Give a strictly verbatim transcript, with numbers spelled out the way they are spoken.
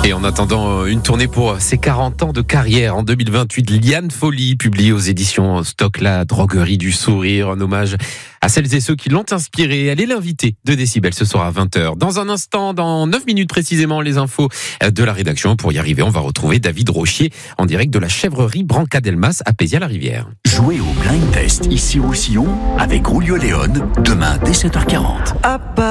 Et en attendant une tournée pour ses quarante ans de carrière en deux mille vingt-huit, Liane Folly publie aux éditions Stock La droguerie du sourire, un hommage à celles et ceux qui l'ont inspirée. Elle est l'invitée de Décibel ce soir à vingt heures. Dans un instant, dans neuf minutes précisément, les infos de la rédaction. Pour y arriver, on va retrouver David Rochier en direct de la chèvrerie Brancadelmas à Pézia-la-Rivière. Jouez au Blind Test ici au Sillon avec Julio Léon demain dès sept heures quarante.